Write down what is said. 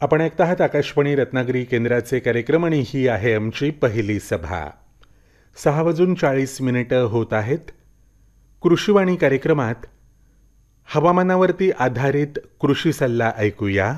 आपण ऐकत आहात आकाशवाणी रत्नागिरी केंद्राचे कार्यक्रम आणि ही आहे आमची पहिली सभा. 6:40 होत आहेत. कृषीवाणी कार्यक्रमात हवामानावरती आधारित कृषी सल्ला ऐकूया.